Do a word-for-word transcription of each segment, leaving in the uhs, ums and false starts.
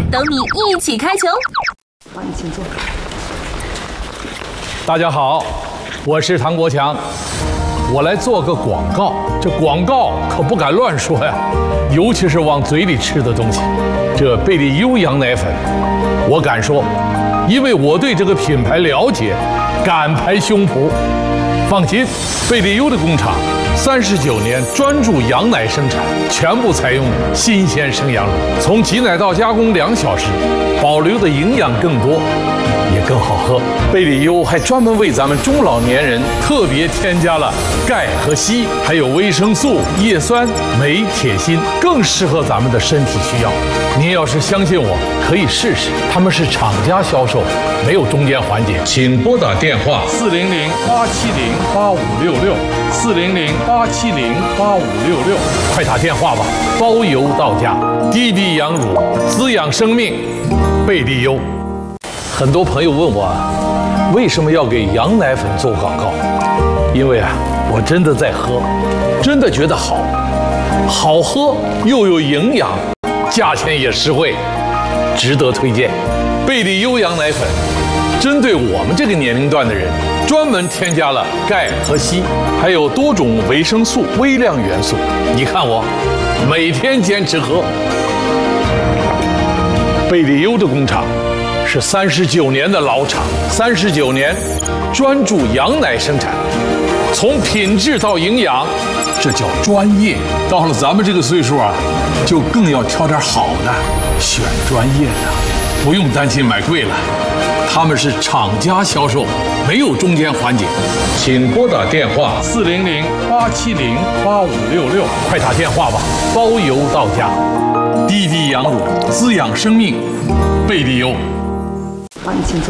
等你一起开球。 好，你请坐。 大家好，我是唐国强，我来做个广告。这广告可不敢乱说呀，尤其是往嘴里吃的东西。这贝利优羊奶粉，我敢说，因为我对这个品牌了解，敢拍胸脯。放心，贝利优的工厂三十九年专注羊奶生产，全部采用新鲜生羊乳，从挤奶到加工两小时，保留的营养更多，也更好喝。贝利优还专门为咱们中老年人特别添加了钙和硒，还有维生素、叶酸、镁、铁、锌，更适合咱们的身体需要。您要是相信我，可以试试。他们是厂家销售，没有中间环节。请拨打电话四零零八七零八五六六四零零八七零八五六六，快打电话吧，包邮到家。滴滴羊乳，滋养生命，贝利优。很多朋友问我，为什么要给羊奶粉做广告？因为啊，我真的在喝，真的觉得好，好喝又有营养，价钱也实惠，值得推荐。贝利优羊奶粉针对我们这个年龄段的人，专门添加了钙和硒，还有多种维生素、微量元素。你看我每天坚持喝。贝利优的工厂是三十九年的老厂，三十九年专注羊奶生产，从品质到营养，这叫专业。到了咱们这个岁数啊，就更要挑点好的，选专业的，不用担心买贵了。他们是厂家销售，没有中间环节。请拨打电话四零零八七零八五六六，快打电话吧，包邮到家。滴滴羊乳，滋养生命，贝利优。 好，你请坐。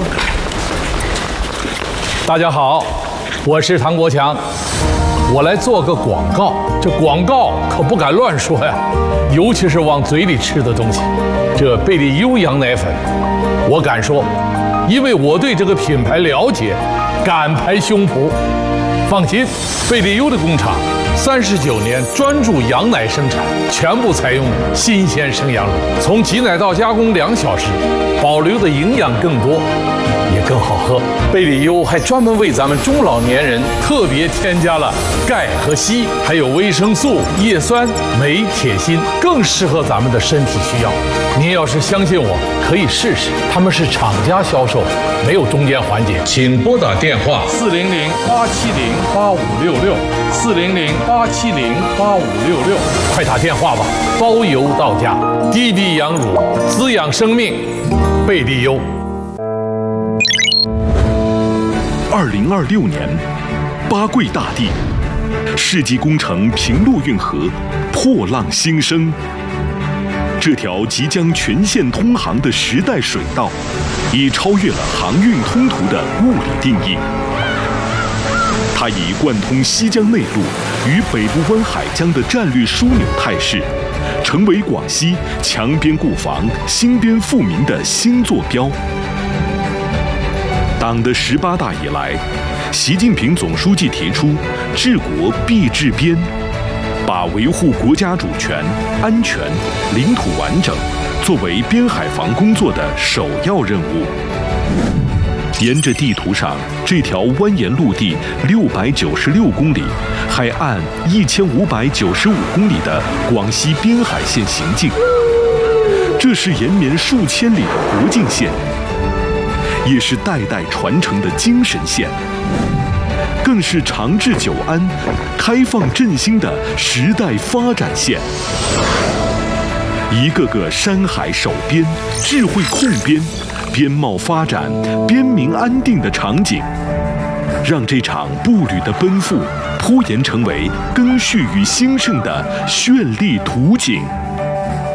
大家好，我是唐国强，我来做个广告。这广告可不敢乱说呀，尤其是往嘴里吃的东西。这贝利优羊奶粉，我敢说，因为我对这个品牌了解，敢拍胸脯。放心，贝利优的工厂三十九年专注羊奶生产，全部采用新鲜生羊乳，从挤奶到加工两小时，保留的营养更多，也更好喝。贝利优还专门为咱们中老年人特别添加了钙和硒，还有维生素、叶酸、镁、铁、锌，更适合咱们的身体需要。您要是相信我，可以试试。他们是厂家销售，没有中间环节。请拨打电话四零零八七零八五六六四零零八七零八五六六，快打电话吧，包邮到家。滴滴羊乳，滋养生命，贝利优。 二零二六年，八桂大地，世纪工程平陆运河破浪新生。这条即将全线通航的时代水道，已超越了航运通途的物理定义。它以贯通西江内陆与北部湾海疆的战略枢纽态势，成为广西强边固防、兴边富民的新坐标。党的十八大以来，习近平总书记提出“治国必治边”，把维护国家主权、安全、领土完整作为边海防工作的首要任务。沿着地图上这条蜿蜒陆地六百九十六公里、海岸一千五百九十五公里的广西边海线行进，这是延绵数千里的国境线，也是代代传承的精神线，更是长治久安、开放振兴的时代发展线。一个个山海守边、智慧控边、边贸发展、边民安定的场景，让这场步履的奔赴铺延成为更续与兴盛的绚丽图景。